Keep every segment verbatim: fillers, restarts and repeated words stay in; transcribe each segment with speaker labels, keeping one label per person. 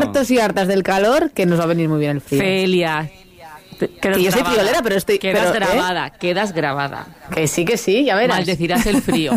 Speaker 1: hartos y hartas del calor que nos va a venir muy bien el frío.
Speaker 2: Celia,
Speaker 1: que yo soy friolera, pero estoy...
Speaker 2: Quedas
Speaker 1: pero,
Speaker 2: grabada,
Speaker 1: ¿eh?
Speaker 2: quedas grabada.
Speaker 1: Que sí, que sí, ya verás.
Speaker 2: Maldecirás el frío.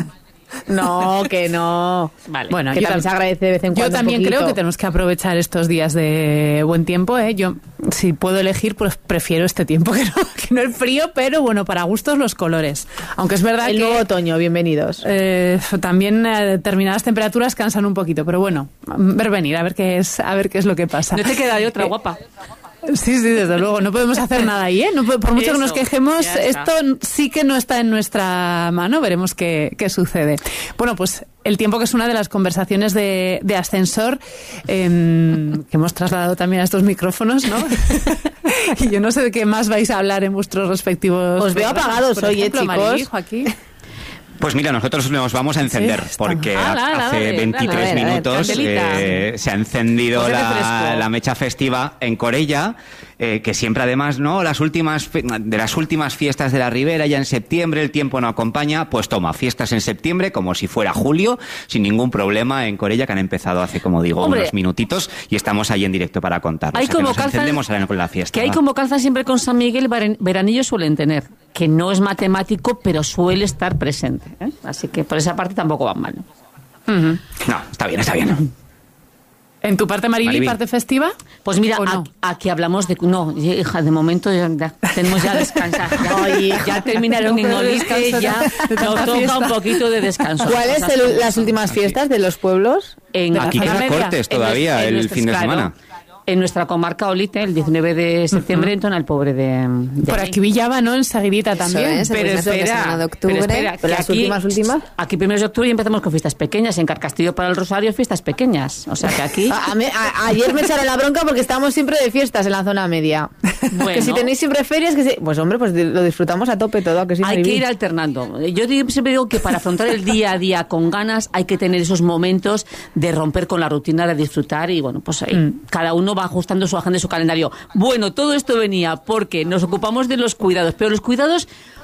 Speaker 1: No, que no.
Speaker 2: Vale.
Speaker 1: Bueno, que también se agradece de vez en cuando.
Speaker 3: Yo también creo que tenemos que aprovechar estos días de buen tiempo, ¿eh? Yo, si puedo elegir, pues prefiero este tiempo que no, que no el frío, pero bueno, para gustos los colores. Aunque es verdad
Speaker 1: el
Speaker 3: que...
Speaker 1: El nuevo otoño, bienvenidos.
Speaker 3: Eh, también eh, determinadas temperaturas cansan un poquito, pero bueno, ver venir, a ver qué es, a ver qué es lo que pasa.
Speaker 2: No te queda de otra,
Speaker 3: eh,
Speaker 2: guapa.
Speaker 3: Sí, sí, desde luego. No podemos hacer nada ahí, ¿eh? No, por mucho Eso, que nos quejemos, esto sí que no está en nuestra mano. Veremos qué, qué sucede. Bueno, pues el tiempo, que es una de las conversaciones de, de ascensor eh, que hemos trasladado también a estos micrófonos, ¿no? Y yo no sé de qué más vais a hablar en vuestros respectivos...
Speaker 1: Os veo apagados hoy, ¿eh, chicos?
Speaker 3: Marijo, aquí.
Speaker 4: Pues mira, nosotros nos vamos a encender, sí, porque ah, la, la, hace veintitrés dale, minutos dale, eh, se ha encendido la, la mecha festiva en Corella, eh, que siempre además, ¿no? Las últimas de las últimas fiestas de la Ribera, ya en septiembre, el tiempo no acompaña, pues toma, fiestas en septiembre como si fuera julio, sin ningún problema en Corella, que han empezado hace, como digo, Hombre, unos minutitos, y estamos ahí en directo para contarlos.
Speaker 2: Hay
Speaker 4: o sea,
Speaker 2: como
Speaker 4: que nos
Speaker 2: calzan,
Speaker 4: encendemos con la fiesta.
Speaker 2: Que hay
Speaker 4: ¿va?
Speaker 2: Como calzan siempre con San Miguel, veranillo suelen tener, que no es matemático, pero suele estar presente, ¿eh? Así que por esa parte tampoco van mal.
Speaker 4: Uh-huh. No, está bien, está bien.
Speaker 3: ¿En tu parte, Maribí, Maribí. parte festiva?
Speaker 2: Pues mira,
Speaker 3: no?
Speaker 2: aquí, aquí hablamos de... No, hija, de momento ya, ya tenemos ya descansar. Ya, Ay, ya terminaron en Olique, ya nos toca un poquito de descanso.
Speaker 1: ¿Cuáles son las últimas fiestas de los pueblos?
Speaker 4: En aquí queda Cortes todavía, en el, en el fin de semana.
Speaker 2: Claro. En nuestra comarca Olite, el diecinueve de septiembre, uh-huh. en el pobre de, de...
Speaker 3: Por aquí Villaba, ¿no? Enseguidita también.
Speaker 1: Es,
Speaker 2: pero espera,
Speaker 1: de octubre,
Speaker 2: pero espera,
Speaker 1: pero las
Speaker 2: aquí,
Speaker 1: últimas, últimas.
Speaker 2: Aquí primeros de octubre y empezamos con fiestas pequeñas. En Carcastillo para el Rosario, fiestas pequeñas. O sea que aquí...
Speaker 1: A, a, a, ayer me echaron la bronca porque estábamos siempre de fiestas en la zona media. Bueno. Que si tenéis siempre ferias, que si... Pues hombre, pues lo disfrutamos a tope todo. Que sí,
Speaker 2: hay que ir alternando. Yo siempre digo que para afrontar el día a día con ganas hay que tener esos momentos de romper con la rutina, de disfrutar y bueno, pues ahí mm. cada uno va ajustando su agenda, su calendario. Bueno, todo esto venía porque nos ocupamos de los cuidados, pero los cuidados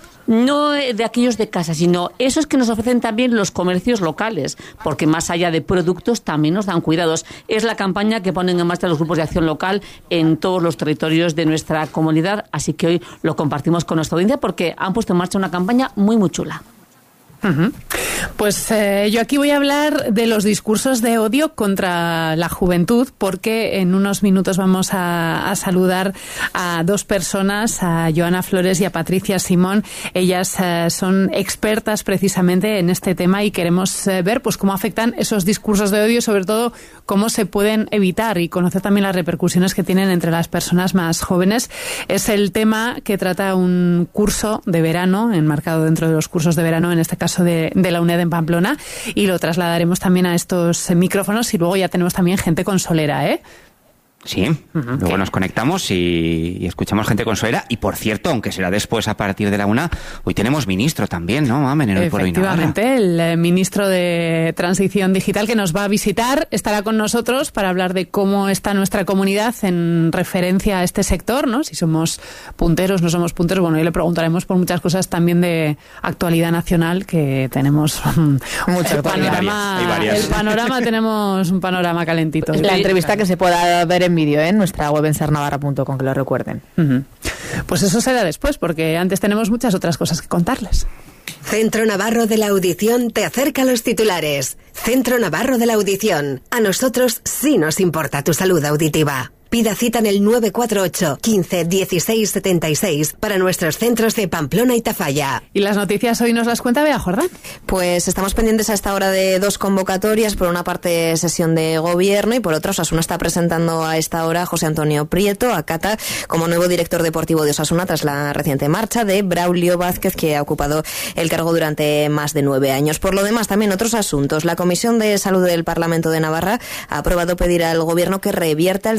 Speaker 2: no de aquellos de casa, sino esos que nos ofrecen también los comercios locales, porque más allá de productos también nos dan cuidados. Es la campaña que ponen en marcha los grupos de acción local en todos los territorios de nuestra comunidad, así que hoy lo compartimos con nuestra audiencia porque han puesto en marcha una campaña muy muy chula.
Speaker 3: Uh-huh. Pues eh, yo aquí voy a hablar de los discursos de odio contra la juventud, porque en unos minutos vamos a, a saludar a dos personas, a Joana Flores y a Patricia Simón. Ellas eh, son expertas precisamente en este tema y queremos eh, ver pues cómo afectan esos discursos de odio, sobre todo cómo se pueden evitar y conocer también las repercusiones que tienen entre las personas más jóvenes. Es el tema que trata un curso de verano, enmarcado dentro de los cursos de verano, en este caso de, de la UNED en Pamplona, y lo trasladaremos también a estos micrófonos y luego ya tenemos también gente consolera, ¿eh?
Speaker 4: Sí, uh-huh. Luego ¿Qué? Nos conectamos y, y escuchamos gente consolera. Y por cierto, aunque será después a partir de la una, hoy tenemos ministro también, ¿no? Mamen, en el Pueblo
Speaker 3: Efectivamente, el eh, ministro de Transición Digital que nos va a visitar estará con nosotros para hablar de cómo está nuestra comunidad en referencia a este sector, ¿no? Si somos punteros, no somos punteros. Bueno, hoy le preguntaremos por muchas cosas también de actualidad nacional, que tenemos mucho panorama.
Speaker 4: Hay varias.
Speaker 3: El panorama, tenemos un panorama calentito.
Speaker 1: La entrevista que se pueda ver en vídeo, ¿eh? En nuestra web en ser navarra punto com, que lo recuerden.
Speaker 3: Uh-huh. Pues eso será después, porque antes tenemos muchas otras cosas que contarles.
Speaker 5: Centro Navarro de la Audición te acerca a los titulares. Centro Navarro de la Audición. A nosotros sí nos importa tu salud auditiva. Pida cita en el nueve cuatro ocho, quince, dieciséis, setenta y seis para nuestros centros de Pamplona y Tafalla.
Speaker 3: Y las noticias hoy nos las cuenta Bea Jordán.
Speaker 6: Pues estamos pendientes a esta hora de dos convocatorias. Por una parte, sesión de gobierno, y por otra, Osasuna está presentando a esta hora a José Antonio Prieto, a Cata, como nuevo director deportivo de Osasuna tras la reciente marcha de Braulio Vázquez, que ha ocupado el cargo durante más de nueve años. Por lo demás, también otros asuntos. La Comisión de Salud del Parlamento de Navarra ha aprobado pedir al gobierno que revierta el cierre de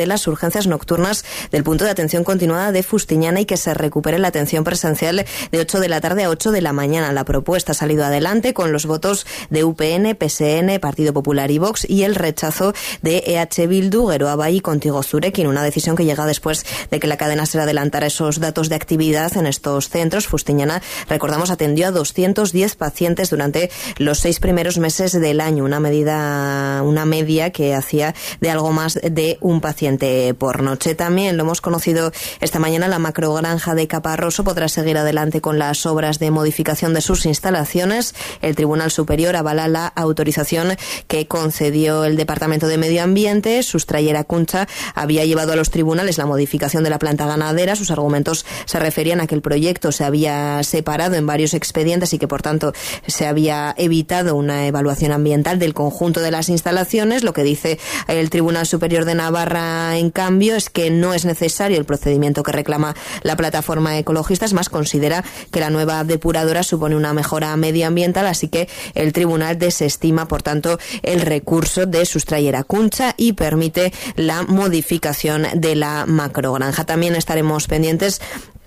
Speaker 6: de las urgencias nocturnas del punto de atención continuada de Fustiñana y que se recupere la atención presencial de ocho de la tarde a ocho de la mañana. La propuesta ha salido adelante con los votos de U P N, P S N, Partido Popular y Vox y el rechazo de E H Bildu, Geroa Bai y Contigo Zurekin, una decisión que llega después de que la cadena SER adelantara esos datos de actividad en estos centros. Fustiñana, recordamos, atendió a doscientos diez pacientes durante los seis primeros meses del año, una medida, una media que hacía de algo más de un paciente por noche. También lo hemos conocido esta mañana, la macrogranja de Caparroso podrá seguir adelante con las obras de modificación de sus instalaciones. El Tribunal Superior avala la autorización que concedió el Departamento de Medio Ambiente. Sustrayera Cuncha había llevado a los tribunales la modificación de la planta ganadera. Sus argumentos se referían a que el proyecto se había separado en varios expedientes y que, por tanto, se había evitado una evaluación ambiental del conjunto de las instalaciones. Lo que dice el Tribunal Superior de Navarra, en cambio, es que no es necesario el procedimiento que reclama la plataforma ecologista. Es más, considera que la nueva depuradora supone una mejora medioambiental, así que el tribunal desestima, por tanto, el recurso de Sustrayera Cuncha y permite la modificación de la macrogranja. También estaremos pendientes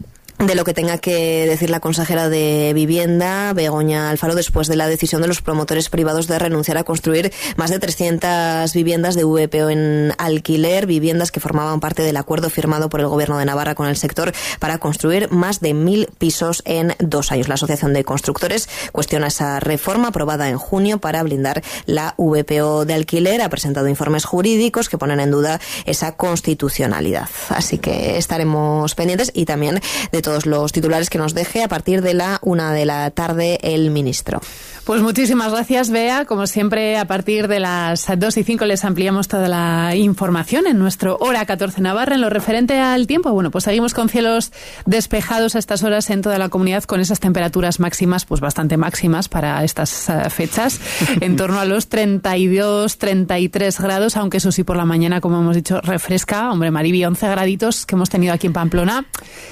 Speaker 6: de lo que tenga que decir la consejera de Vivienda, Begoña Alfaro, después de la decisión de los promotores privados de renunciar a construir más de trescientas viviendas de V P O en alquiler, viviendas que formaban parte del acuerdo firmado por el Gobierno de Navarra con el sector para construir más de mil pisos en dos años. La Asociación de Constructores cuestiona esa reforma aprobada en junio para blindar la V P O de alquiler. Ha presentado informes jurídicos que ponen en duda esa constitucionalidad. Así que estaremos pendientes y también de todos los titulares que nos deje a partir de la una de la tarde el ministro.
Speaker 3: Pues muchísimas gracias, Bea. Como siempre, a partir de las dos y cinco les ampliamos toda la información en nuestro Hora catorce Navarra. En lo referente al tiempo, bueno, pues seguimos con cielos despejados a estas horas en toda la comunidad, con esas temperaturas máximas, pues bastante máximas para estas uh, fechas, en torno a los treinta y dos, treinta y tres grados, aunque eso sí, por la mañana, como hemos dicho, refresca. Hombre, Mariby, once graditos que hemos tenido aquí en Pamplona.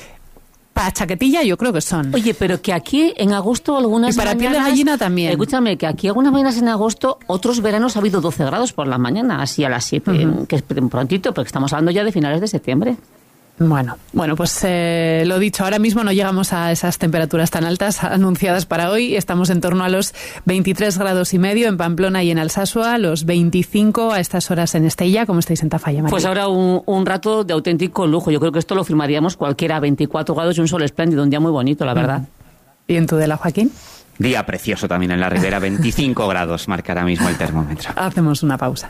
Speaker 3: Para chaquetilla yo creo que son.
Speaker 2: Oye, pero que aquí en agosto algunas
Speaker 3: y para
Speaker 2: mañanas,
Speaker 3: piel de gallina también.
Speaker 2: Escúchame, que aquí algunas mañanas en agosto, otros veranos ha habido doce grados por la mañana, así a las siete, uh-huh. que es prontito, porque estamos hablando ya de finales de septiembre.
Speaker 3: Bueno, bueno, pues eh, lo dicho, ahora mismo no llegamos a esas temperaturas tan altas anunciadas para hoy. Estamos en torno a los veintitrés grados y medio en Pamplona y en Alsasua, los veinticinco a estas horas en Estella. ¿Cómo estáis en Tafalla, María?
Speaker 2: Pues ahora un, un rato de auténtico lujo. Yo creo que esto lo firmaríamos cualquiera. veinticuatro grados y un sol espléndido, un día muy bonito, la verdad.
Speaker 3: ¿Y en Tudela, Joaquín?
Speaker 4: Día precioso también en la Ribera, veinticinco grados marca ahora mismo el termómetro.
Speaker 3: Hacemos una pausa.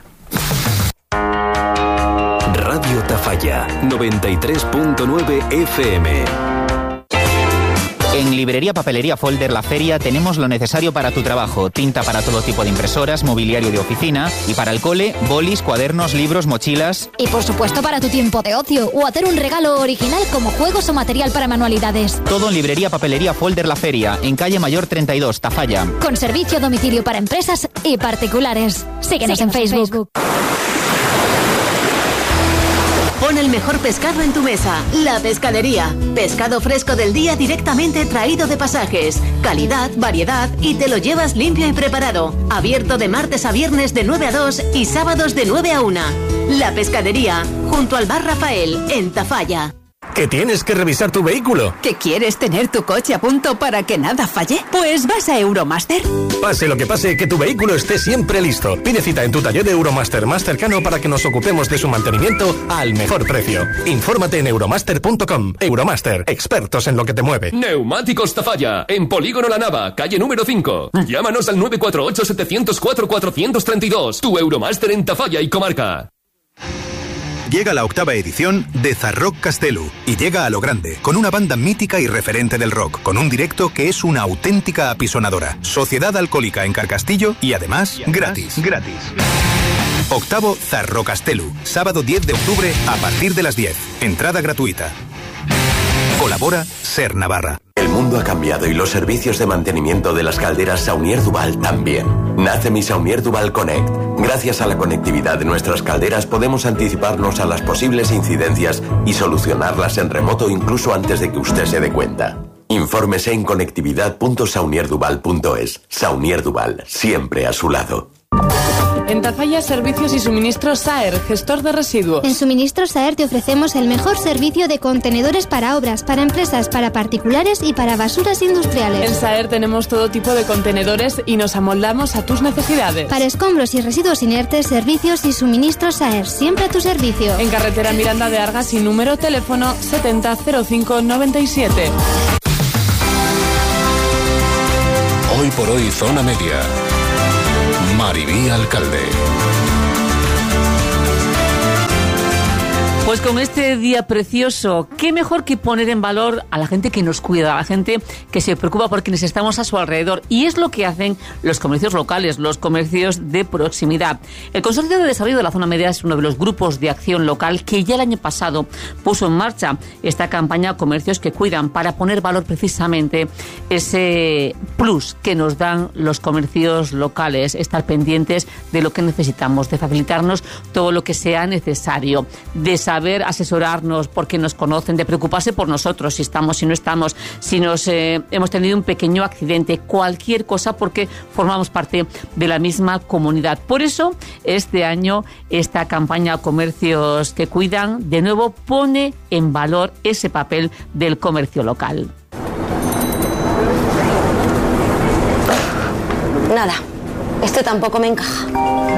Speaker 7: Radio Tafalla, noventa y tres punto nueve F M.
Speaker 8: En Librería Papelería Folder La Feria tenemos lo necesario para tu trabajo. Tinta para todo tipo de impresoras, mobiliario de oficina y para el cole, bolis, cuadernos, libros, mochilas.
Speaker 9: Y por supuesto para tu tiempo de ocio o hacer un regalo original como juegos o material para manualidades.
Speaker 8: Todo en Librería Papelería Folder La Feria, en calle Mayor treinta y dos, Tafalla.
Speaker 9: Con servicio a domicilio para empresas y particulares. Síguenos, Síguenos en Facebook. En Facebook.
Speaker 10: Pon el mejor pescado en tu mesa. La Pescadería. Pescado fresco del día directamente traído de Pasajes. Calidad, variedad y te lo llevas limpio y preparado. Abierto de martes a viernes de nueve a dos y sábados de nueve a una. La Pescadería, junto al Bar Rafael, en Tafalla.
Speaker 11: ¿Que tienes que revisar tu vehículo?
Speaker 12: ¿Que quieres tener tu coche a punto para que nada falle? Pues vas a Euromaster.
Speaker 11: Pase lo que pase, que tu vehículo esté siempre listo. Pide cita en tu taller de Euromaster más cercano para que nos ocupemos de su mantenimiento al mejor precio. Infórmate en euromaster punto com. Euromaster, expertos en lo que te mueve.
Speaker 13: Neumáticos Tafalla, en Polígono La Nava, calle número cinco. Llámanos al nueve cuatro ocho, siete cero cuatro, cuatro tres dos. Tu Euromaster en Tafalla y comarca.
Speaker 14: Llega la octava edición de Zarrock Castelu y llega a lo grande, con una banda mítica y referente del rock, con un directo que es una auténtica apisonadora. Sociedad Alcohólica en Carcastillo y además, y además gratis. Gratis. Octavo Zarrock Castelu, sábado diez de octubre a partir de las diez. Entrada gratuita. Colabora Ser Navarra.
Speaker 15: El mundo ha cambiado y los servicios de mantenimiento de las calderas Saunier Duval también. Nace mi Saunier Duval Connect. Gracias a la conectividad de nuestras calderas podemos anticiparnos a las posibles incidencias y solucionarlas en remoto incluso antes de que usted se dé cuenta. Infórmese en conectividad punto saunier duval punto es. Saunier Duval, siempre a su lado.
Speaker 3: En Tafalla, servicios y suministros Saer, gestor de residuos.
Speaker 9: En Suministros Saer te ofrecemos el mejor servicio de contenedores para obras, para empresas, para particulares y para basuras industriales.
Speaker 3: En Saer tenemos todo tipo de contenedores y nos amoldamos a tus necesidades.
Speaker 9: Para escombros y residuos inertes, servicios y suministros Saer, siempre a tu servicio.
Speaker 3: En carretera Miranda de Argas y número teléfono setenta cero cinco noventa y siete.
Speaker 7: Hoy por hoy, Zona Media. Maribí Alcalde.
Speaker 2: Pues con este día precioso, qué mejor que poner en valor a la gente que nos cuida, a la gente que se preocupa por quienes estamos a su alrededor. Y es lo que hacen los comercios locales, los comercios de proximidad. El Consorcio de Desarrollo de la Zona Media es uno de los grupos de acción local que ya el año pasado puso en marcha esta campaña Comercios que Cuidan para poner valor precisamente ese plus que nos dan los comercios locales, estar pendientes de lo que necesitamos, de facilitarnos todo lo que sea necesario, de saber saber asesorarnos porque nos conocen, de preocuparse por nosotros, si estamos, si no estamos, si nos eh, hemos tenido un pequeño accidente, cualquier cosa, porque formamos parte de la misma comunidad. Por eso, este año, esta campaña Comercios que Cuidan, de nuevo pone en valor ese papel del comercio local.
Speaker 16: Nada, este tampoco me encaja.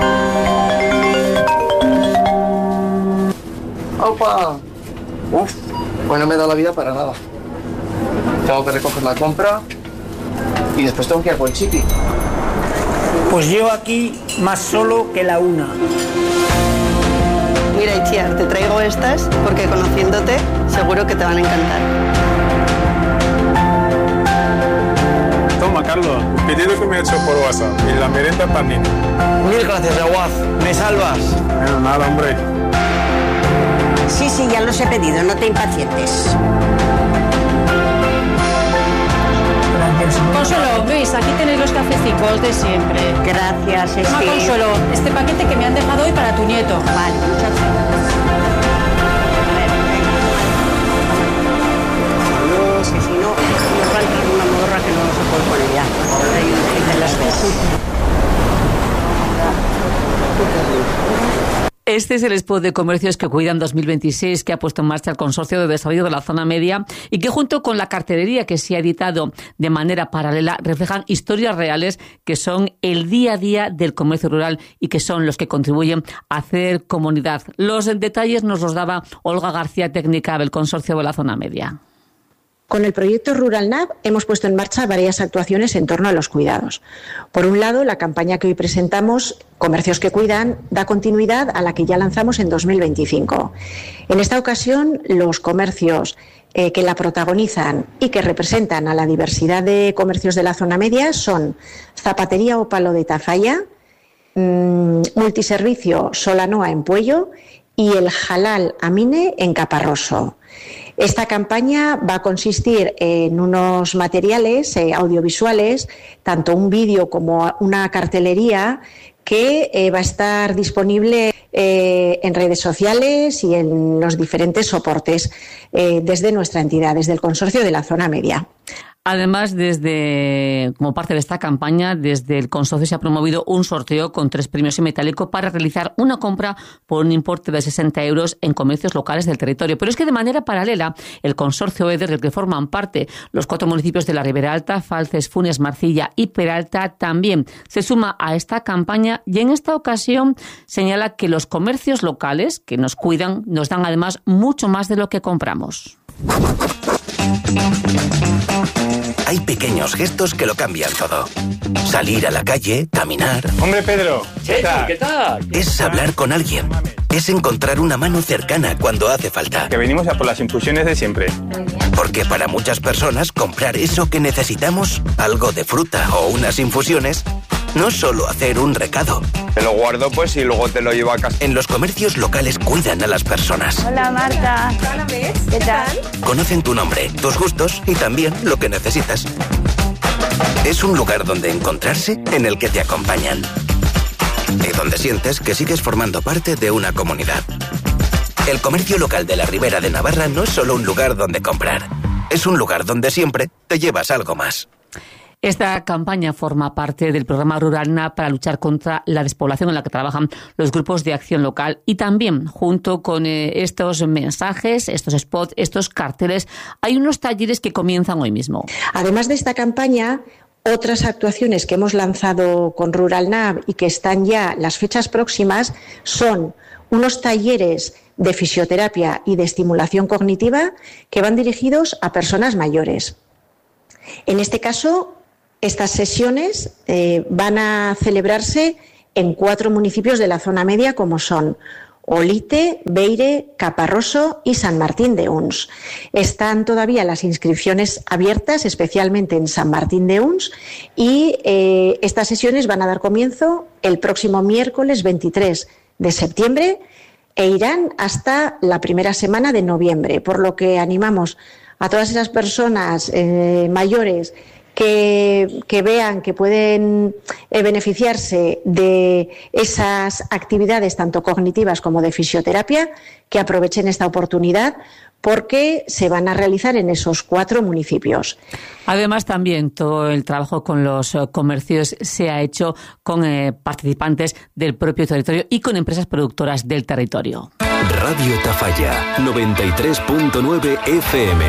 Speaker 17: ¡Opa! Uf, pues no me da la vida para nada. Tengo que recoger la compra y después tengo que ir por el chiqui.
Speaker 18: Pues yo aquí más solo que la una.
Speaker 16: Mira, Itziar, te traigo estas porque conociéndote seguro que te van a encantar.
Speaker 19: Toma, Carlos, pedido que me he hecho por WhatsApp y la merenda para mí.
Speaker 18: Mil gracias, Aguaz. Me salvas.
Speaker 19: Bueno, nada, hombre.
Speaker 20: Sí, sí, ya los he pedido, no te impacientes.
Speaker 21: Consuelo, Luis, aquí tenéis los cafecicos de siempre.
Speaker 20: Gracias, es
Speaker 21: Toma,
Speaker 20: que...
Speaker 21: Consuelo, este paquete que me han dejado hoy para tu nieto.
Speaker 20: Vale, muchas gracias. Saludos, que si no, nos va a entrar una modorra que no se puede poner ya. Hay un jefe en las dos.
Speaker 2: Este es el spot de Comercios que Cuidan dos mil veintiséis que ha puesto en marcha el Consorcio de Desarrollo de la Zona Media y que junto con la cartelería que se ha editado de manera paralela reflejan historias reales que son el día a día del comercio rural y que son los que contribuyen a hacer comunidad. Los detalles nos los daba Olga García, técnica del Consorcio de la Zona Media.
Speaker 22: Con el proyecto Rural N A V hemos puesto en marcha varias actuaciones en torno a los cuidados. Por un lado, la campaña que hoy presentamos, Comercios que Cuidan, da continuidad a la que ya lanzamos en dos mil veinticinco. En esta ocasión, los comercios eh, que la protagonizan y que representan a la diversidad de comercios de la zona media son Zapatería Ópalo de Tafalla, mmm, Multiservicio Solanoa en Puello y el Halal Amine en Caparroso. Esta campaña va a consistir en unos materiales eh, audiovisuales, tanto un vídeo como una cartelería, que eh, va a estar disponible eh, en redes sociales y en los diferentes soportes eh, desde nuestra entidad, desde el Consorcio de la Zona Media.
Speaker 2: Además, desde como parte de esta campaña, desde el consorcio se ha promovido un sorteo con tres premios en metálico para realizar una compra por un importe de sesenta euros en comercios locales del territorio. Pero es que de manera paralela, el consorcio E D E R, del que forman parte los cuatro municipios de la Ribera Alta, Falces, Funes, Marcilla y Peralta, también se suma a esta campaña y en esta ocasión señala que los comercios locales que nos cuidan nos dan además mucho más de lo que compramos.
Speaker 23: Hay pequeños gestos que lo cambian todo. Salir a la calle, caminar.
Speaker 19: Hombre, Pedro, ¿qué tal?
Speaker 23: ¿Qué tal? Es hablar con alguien. Es encontrar una mano cercana cuando hace falta.
Speaker 19: Que venimos a por las infusiones de siempre.
Speaker 23: Porque para muchas personas comprar eso que necesitamos, algo de fruta o unas infusiones, no es solo hacer un recado.
Speaker 19: Te lo guardo pues y luego te lo llevo a casa.
Speaker 23: En los comercios locales cuidan a las personas.
Speaker 24: Hola, Marta.
Speaker 23: Hola,
Speaker 24: ¿ves? ¿Qué tal?
Speaker 23: Conocen tu nombre, tus gustos y también lo que necesitas. Es un lugar donde encontrarse, en el que te acompañan. Y donde sientes que sigues formando parte de una comunidad. El comercio local de la Ribera de Navarra no es solo un lugar donde comprar. Es un lugar donde siempre te llevas algo más.
Speaker 2: Esta campaña forma parte del programa Rural N A V para luchar contra la despoblación en la que trabajan los grupos de acción local. Y también, junto con eh, estos mensajes, estos spots, estos carteles, hay unos talleres que comienzan hoy mismo.
Speaker 22: Además de esta campaña, otras actuaciones que hemos lanzado con Rural N A V y que están ya las fechas próximas son unos talleres de fisioterapia y de estimulación cognitiva que van dirigidos a personas mayores. En este caso, estas sesiones eh, van a celebrarse en cuatro municipios de la zona media, como son Olite, Beire, Caparroso y San Martín de Uns. Están todavía las inscripciones abiertas, especialmente en San Martín de Uns, y eh, estas sesiones van a dar comienzo el próximo miércoles veintitrés de septiembre e irán hasta la primera semana de noviembre, por lo que animamos a todas esas personas eh, mayores que, que vean que pueden eh, beneficiarse de esas actividades tanto cognitivas como de fisioterapia, que aprovechen esta oportunidad porque se van a realizar en esos cuatro municipios.
Speaker 2: Además, también todo el trabajo con los comercios se ha hecho con eh, participantes del propio territorio y con empresas productoras del territorio.
Speaker 7: Radio Tafalla, noventa y tres punto nueve F M.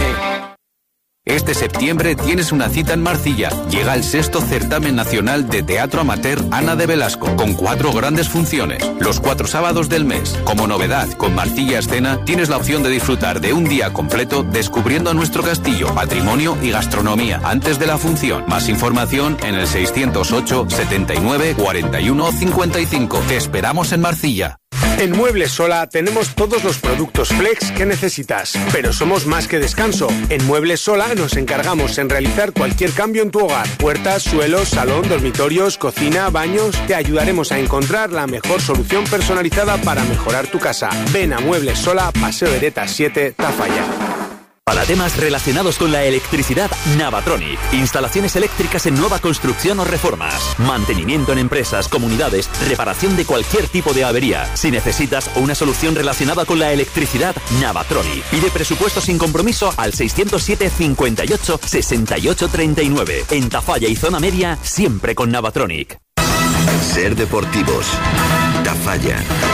Speaker 1: Este septiembre tienes una cita en Marcilla. Llega el sexto certamen nacional de teatro amateur Ana de Velasco, con cuatro grandes funciones, los cuatro sábados del mes. Como novedad, con Marcilla Escena tienes la opción de disfrutar de un día completo descubriendo nuestro castillo, patrimonio y gastronomía antes de la función. Más información en el seiscientos ocho, setenta y nueve, cuarenta y uno, cincuenta y cinco. Te esperamos en Marcilla.
Speaker 5: En Muebles Sola tenemos todos los productos flex que necesitas, pero somos más que descanso. En Muebles Sola nos encargamos en realizar cualquier cambio en tu hogar. Puertas, suelos, salón, dormitorios, cocina, baños. Te ayudaremos a encontrar la mejor solución personalizada para mejorar tu casa. Ven a Muebles Sola, Paseo Hereta siete, Tafalla.
Speaker 6: Para temas relacionados con la electricidad, Navatronic. Instalaciones eléctricas en nueva construcción o reformas. Mantenimiento en empresas, comunidades, reparación de cualquier tipo de avería. Si necesitas una solución relacionada con la electricidad, Navatronic. Pide presupuesto sin compromiso al seiscientos siete, cincuenta y ocho, sesenta y ocho, treinta y nueve. En Tafalla y zona media, siempre con Navatronic.
Speaker 23: Ser deportivos. Tafalla.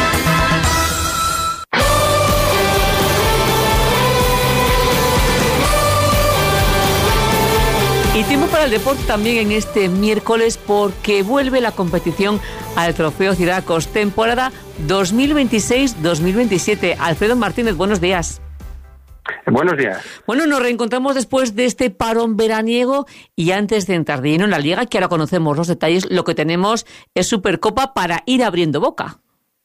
Speaker 2: Y tiempo para el deporte también en este miércoles, porque vuelve la competición al Trofeo Ciracos, temporada dos mil veintiséis dos mil veintisiete. Alfredo Martínez, buenos días.
Speaker 24: Buenos días.
Speaker 2: Bueno, nos reencontramos después de este parón veraniego y antes de entrar de lleno en la Liga, que ahora conocemos los detalles, lo que tenemos es Supercopa para ir abriendo boca.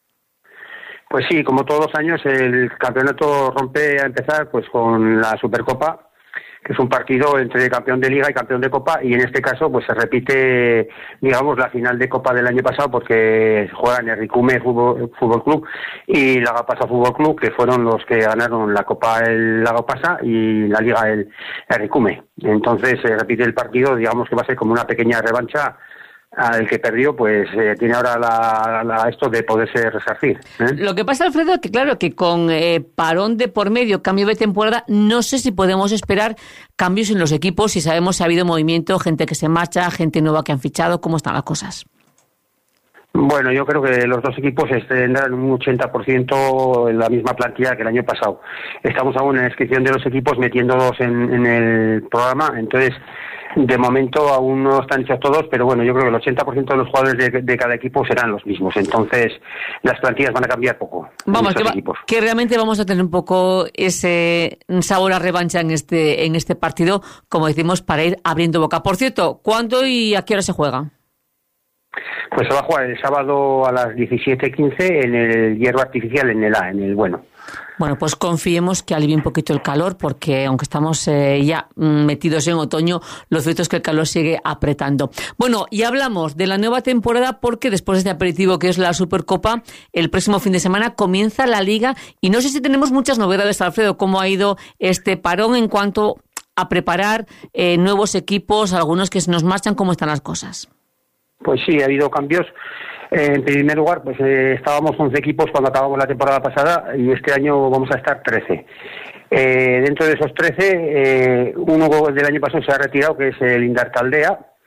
Speaker 24: Pues sí, como todos los años, el campeonato rompe a empezar pues con la Supercopa, que es un partido entre campeón de Liga y campeón de Copa, y en este caso pues se repite, digamos, la final de Copa del año pasado, porque juegan el Ricume Fútbol, Fútbol Club y la Gapasa Fútbol Club, que fueron los que ganaron la Copa el la Gapasa y la Liga el, el Ricume. Entonces se repite el partido, digamos que va a ser como una pequeña revancha. Al que perdió, pues eh, tiene ahora la, la, esto de poderse resarcir, ¿eh?
Speaker 2: Lo que pasa, Alfredo, es que claro, que con eh, parón de por medio, cambio de temporada, no sé si podemos esperar cambios en los equipos, si sabemos si ha habido movimiento, gente que se marcha, gente nueva que han fichado, ¿cómo están las cosas?
Speaker 24: Bueno, yo creo que los dos equipos tendrán un ochenta por ciento en la misma plantilla que el año pasado. Estamos aún en la inscripción de los equipos, metiéndolos en, en el programa, entonces de momento aún no están hechos todos, pero bueno, yo creo que el ochenta por ciento de los jugadores de, de cada equipo serán los mismos, entonces las plantillas van a cambiar poco.
Speaker 2: Vamos, que, va, que realmente vamos a tener un poco ese sabor a revancha en este en este partido, como decimos, para ir abriendo boca. Por cierto, ¿cuándo y a qué hora se juega?
Speaker 24: Pues se va a jugar el sábado a las diecisiete quince en el hierro artificial, en el A, en el bueno.
Speaker 2: Bueno, pues confiemos que alivie un poquito el calor, porque aunque estamos eh, ya metidos en otoño, lo cierto es que el calor sigue apretando. Bueno, y hablamos de la nueva temporada, porque después de este aperitivo que es la Supercopa, el próximo fin de semana comienza la Liga, y no sé si tenemos muchas novedades, Alfredo, cómo ha ido este parón en cuanto a preparar eh, nuevos equipos, algunos que se nos marchan, ¿cómo están las cosas?
Speaker 24: Pues sí, ha habido cambios. Eh, en primer lugar, pues eh, estábamos once equipos cuando acabamos la temporada pasada, y este año vamos a estar trece. Eh, dentro de esos trece, eh, uno del año pasado se ha retirado, que es el Indartaldea,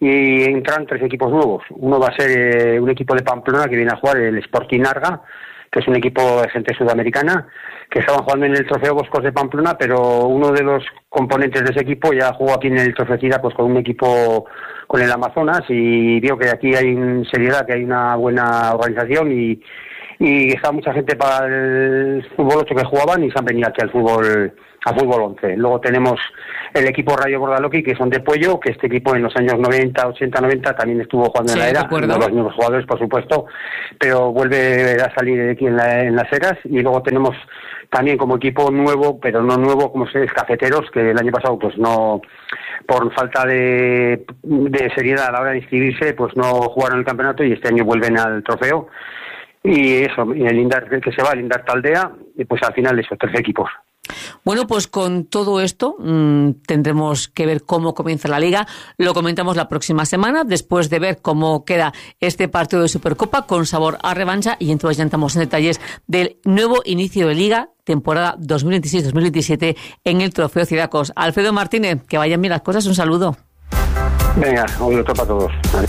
Speaker 24: y entran tres equipos nuevos. Uno va a ser eh, un equipo de Pamplona que viene a jugar el Sporting Arga, que es un equipo de gente sudamericana, que estaban jugando en el Trofeo Boscos de Pamplona, pero uno de los componentes de ese equipo ya jugó aquí en el Trofeo Cida, pues con un equipo con el Amazonas, y vio que aquí hay un seriedad, que hay una buena organización y, y estaba mucha gente para el fútbol ocho que jugaban y se han venido aquí al fútbol a fútbol once. Luego tenemos el equipo Rayo Bordaloqui, que son de Puello, que este equipo en los años noventa, ochenta, noventa también estuvo jugando sí, en la era, no los mismos jugadores, por supuesto, pero vuelve a salir de aquí en, la, en las eras. Y luego tenemos también como equipo nuevo, pero no nuevo, como se es Cafeteros, que el año pasado pues no, por falta de, de seriedad a la hora de inscribirse, pues no jugaron el campeonato y este año vuelven al trofeo. Y eso, y el Indar, que se va, el Indar Taldea, y pues al final esos tres equipos.
Speaker 2: Bueno, pues con todo esto mmm, tendremos que ver cómo comienza la Liga. Lo comentamos la próxima semana, después de ver cómo queda este partido de Supercopa con sabor a revancha, y entonces ya entramos en detalles del nuevo inicio de Liga, temporada dos mil veintiséis dos mil veintisiete en el Trofeo Cidacos. Alfredo Martínez, que vayan bien las cosas, un saludo.
Speaker 24: Venga, hoy lo topa a todos. Vale.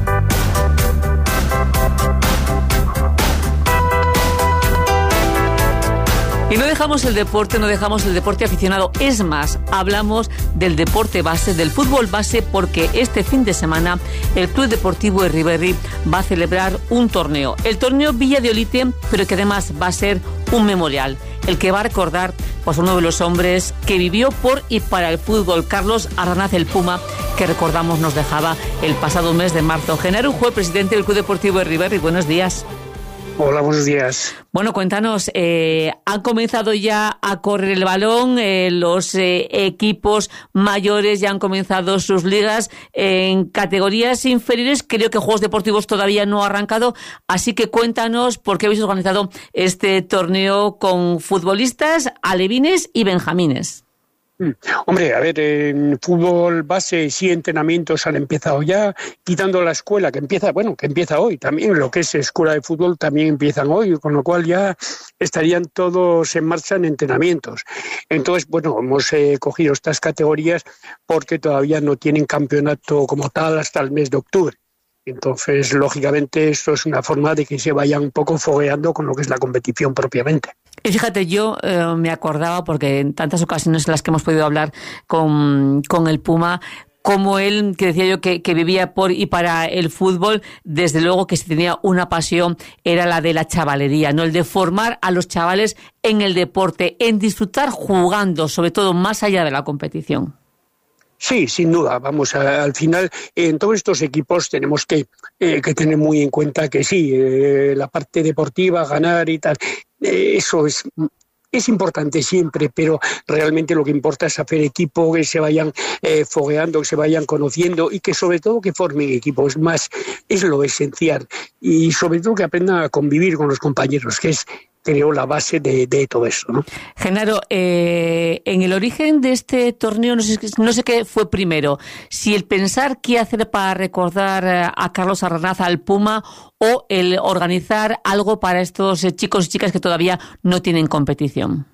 Speaker 2: Y no dejamos el deporte, no dejamos el deporte aficionado. Es más, hablamos del deporte base, del fútbol base, porque este fin de semana el Club Deportivo Erriberri va a celebrar un torneo. El torneo Villa de Olite, pero que además va a ser un memorial. El que va a recordar pues, uno de los hombres que vivió por y para el fútbol, Carlos Arranaz el Puma, que recordamos nos dejaba el pasado mes de marzo. Genaro Ujue, presidente del Club Deportivo Erriberri, buenos días.
Speaker 4: Hola, buenos días.
Speaker 2: Bueno, cuéntanos, eh, ¿han comenzado ya a correr el balón? Eh, los eh, equipos mayores ya han comenzado sus ligas en categorías inferiores. Creo que Juegos Deportivos todavía no ha arrancado, así que cuéntanos por qué habéis organizado este torneo con futbolistas, alevines y benjamines.
Speaker 4: Hombre, a ver, en fútbol base sí entrenamientos han empezado ya, quitando la escuela que empieza, bueno, que empieza hoy también, lo que es escuela de fútbol también empiezan hoy, con lo cual ya estarían todos en marcha en entrenamientos. Entonces, bueno, hemos eh, cogido estas categorías porque todavía no tienen campeonato como tal hasta el mes de octubre. Entonces, lógicamente, esto es una forma de que se vayan un poco fogueando con lo que es la competición propiamente.
Speaker 2: Y fíjate, yo eh, me acordaba, porque en tantas ocasiones en las que hemos podido hablar con, con el Puma, como él, que decía yo que, que vivía por y para el fútbol, desde luego que si tenía una pasión era la de la chavalería, ¿no? El de formar a los chavales en el deporte, en disfrutar jugando, sobre todo más allá de la competición.
Speaker 4: Sí, sin duda. Vamos, a, al final, en todos estos equipos tenemos que, eh, que tener muy en cuenta que sí, eh, la parte deportiva, ganar y tal, eh, eso es... Es importante siempre, pero realmente lo que importa es hacer equipo, que se vayan eh, fogueando, que se vayan conociendo y que sobre todo que formen equipo. Es más, es lo esencial. Y sobre todo que aprendan a convivir con los compañeros, que es, creo, la base de, de todo eso, ¿no?
Speaker 2: Genaro, eh, en el origen de este torneo, no sé, no sé qué fue primero, si el pensar qué hacer para recordar a Carlos Arranaz al Puma o el organizar algo para estos chicos y chicas que todavía no tienen competición.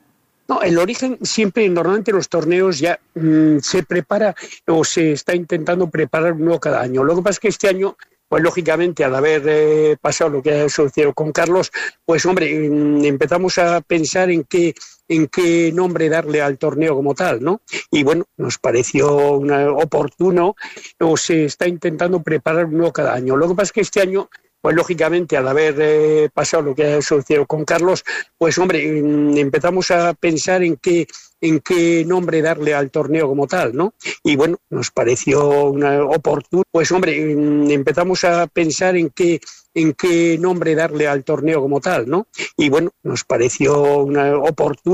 Speaker 4: No, el origen siempre, normalmente los torneos ya mmm, se prepara o se está intentando preparar uno cada año. Lo que pasa es que este año, pues lógicamente al haber eh, pasado lo que ha sucedido con Carlos, pues hombre, mmm, empezamos a pensar en qué en qué nombre darle al torneo como tal, ¿no? Y bueno, nos pareció una, oportuno, o se está intentando preparar uno cada año. Lo que pasa es que este año, pues lógicamente al haber eh, pasado lo que ha sucedido con Carlos, pues hombre, mmm, empezamos a pensar en qué en qué nombre darle al torneo como tal, ¿no? Y bueno, nos pareció una oportuno, pues hombre, mmm, empezamos a pensar en qué en qué nombre darle al torneo como tal, ¿no? Y bueno, nos pareció una oportuno